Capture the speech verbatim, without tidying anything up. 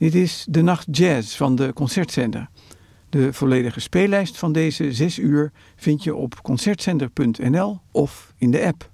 Dit is De Nacht Jazz van de Concertzender. De volledige speellijst van deze zes uur vind je op concertzender punt n l of in de app.